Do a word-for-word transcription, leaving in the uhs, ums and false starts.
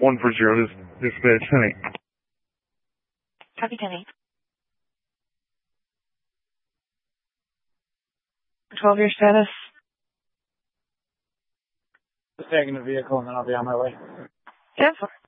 one four zero, this dispatch, honey. Copy, Tenny. twelve, your status? Just taking the vehicle and then I'll be on my way. ten four.